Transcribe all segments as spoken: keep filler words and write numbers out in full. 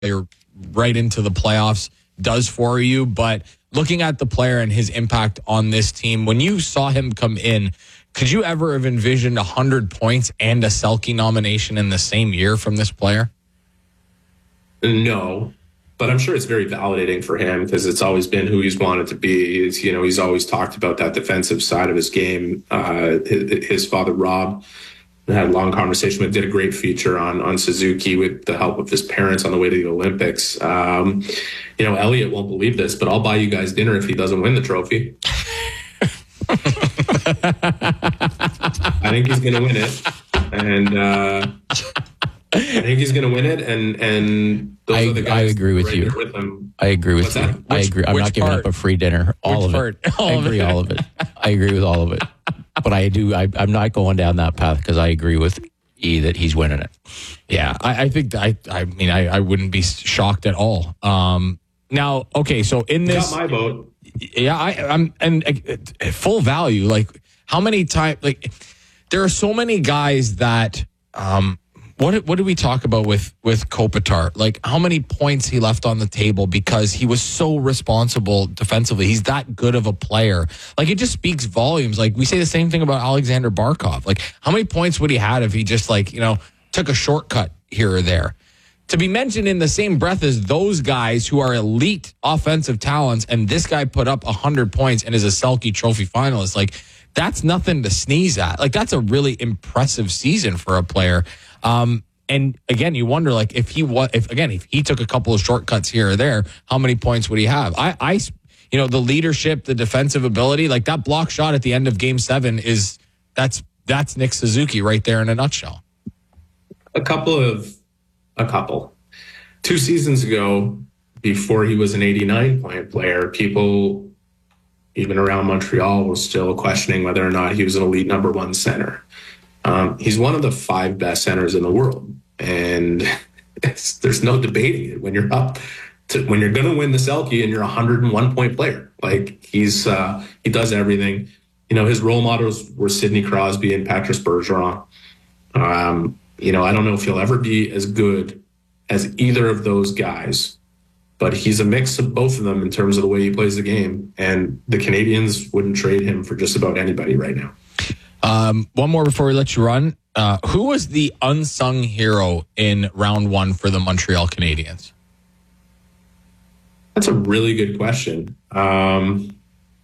player right into the playoffs does for you. But looking at the player and his impact on this team, when you saw him come in, could you ever have envisioned one hundred points and a Selke nomination in the same year from this player? No, but I'm sure it's very validating for him because it's always been who he's wanted to be. It's, you know, he's always talked about that defensive side of his game. Uh, his, his father, Rob, had a long conversation with, did a great feature on on Suzuki with the help of his parents on the way to the Olympics. Um, you know, Elliot won't believe this, but I'll buy you guys dinner if he doesn't win the trophy. I think he's going to win it. And uh, I think he's going to win it. And, and those I, are the guys I agree with right you. with him. I agree with What's you. that? I Which- agree. I'm which not giving part? up a free dinner. All Which of part? it. All I of agree it. all of it. I agree with all of it. But I do. I, I'm not going down that path because I agree with E that he's winning it. Yeah, I, I think that I. I mean, I, I wouldn't be shocked at all. Um, now, okay, so in He this, got my vote. yeah, I, I'm and uh, full value. Like, how many times? Like, there are so many guys that. Um, what what did we talk about with with Kopitar? Like, how many points he left on the table because he was so responsible defensively. He's that good of a player. Like, it just speaks volumes. Like, we say the same thing about Alexander Barkov. Like, how many points would he had if he just, like, you know, took a shortcut here or there? To be mentioned in the same breath as those guys who are elite offensive talents, and this guy put up one hundred points and is a Selke Trophy finalist, like, that's nothing to sneeze at. Like, that's a really impressive season for a player. Um, and again, you wonder, like, if he was, if again, if he took a couple of shortcuts here or there, how many points would he have? I, I, you know, the leadership, the defensive ability, like that block shot at the end of Game Seven is that's that's Nick Suzuki right there in a nutshell. A couple of, a couple. Two seasons ago, before he was an eighty-nine point player, people, even around Montreal, were still questioning whether or not he was an elite number one center. Um, he's one of the five best centers in the world, and it's, there's no debating it. When you're up to, when you're going to win the Selke and you're a one hundred one point player, like he's uh, he does everything. You know, his role models were Sidney Crosby and Patrice Bergeron. Um, you know, I don't know if he'll ever be as good as either of those guys, but he's a mix of both of them in terms of the way he plays the game, and the Canadiens wouldn't trade him for just about anybody right now. Um, one more before we let you run. Uh, who was the unsung hero in round one for the Montreal Canadiens? That's a really good question. Um,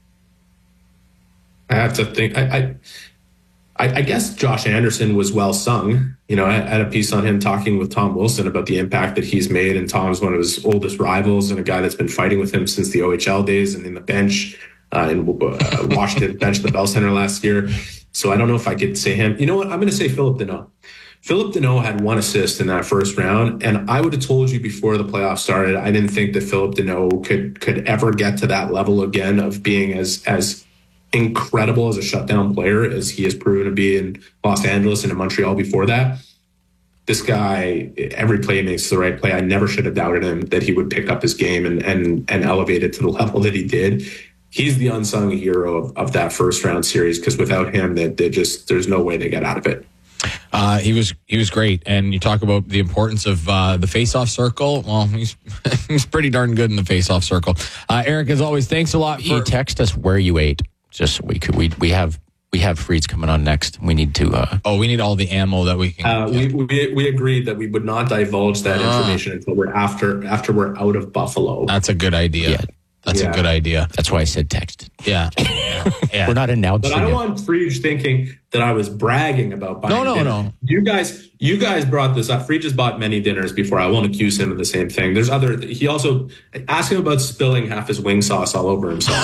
I have to think. I, I, I guess Josh Anderson was well sung. You know, I had a piece on him talking with Tom Wilson about the impact that he's made, and Tom's one of his oldest rivals and a guy that's been fighting with him since the O H L days and in the bench uh, in uh, Washington bench at the Bell Center last year. So I don't know if I could say him. You know what? I'm going to say Philip Deneau. Philip Deneau had one assist in that first round, and I would have told you before the playoffs started, I didn't think that Philip Deneau could could ever get to that level again of being as as incredible as a shutdown player as he has proven to be in Los Angeles and in Montreal before that. This guy, every play makes the right play. I never should have doubted him that he would pick up his game and and and elevate it to the level that he did. He's the unsung hero of, of that first round series, because without him, that they, they just there's no way they get out of it. Uh, he was he was great, and you talk about the importance of uh, the face-off circle. Well, he's he's pretty darn good in the face-off circle. Uh, Eric, as always, thanks a lot. For- You text us where you ate. Just so we could we we have we have Freeds coming on next. We need to. Uh, oh, we need all the ammo that we can. Uh, we, we we agreed that we would not divulge that uh, information until we're after after we're out of Buffalo. That's a good idea. Yeah. That's yeah. a good idea. That's why I said text. Yeah. yeah. We're not announcing. But I don't it. want Freed thinking that I was bragging about buying No, no, dinner. no. You guys, you guys brought this up. Freed just bought many dinners before. I won't accuse him of the same thing. There's other. He also asked him about spilling half his wing sauce all over himself.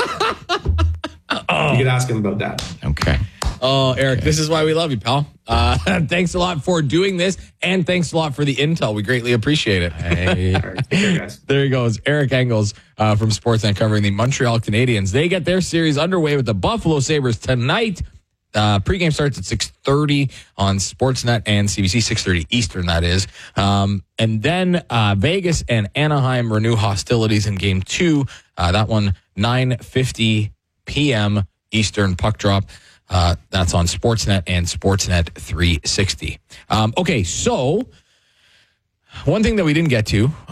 oh. You could ask him about that. Okay. Oh, Eric, okay. This is why we love you, pal. Uh, thanks a lot for doing this, and thanks a lot for the intel. We greatly appreciate it. Hey. All right, take care, guys. There he goes, Eric Engels uh, from Sportsnet covering the Montreal Canadiens. They get their series underway with the Buffalo Sabres tonight. Uh, pregame starts at six thirty on Sportsnet and C B C, six thirty Eastern, that is. Um, and then uh, Vegas and Anaheim renew hostilities in game two. Uh, that one, nine fifty p.m. Eastern puck drop. Uh, that's on Sportsnet and Sportsnet three sixty. Um, okay, so One thing that we didn't get to